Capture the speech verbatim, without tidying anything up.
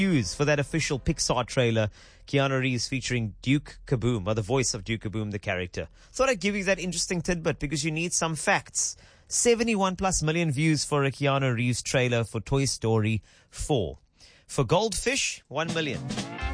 views for that official Pixar trailer. Keanu Reeves featuring Duke Kaboom, or the voice of Duke Kaboom, the character. Thought I'd give you that interesting tidbit because you need some facts. seventy-one plus million views for a Keanu Reeves trailer for Toy Story four. For Goldfish, one million.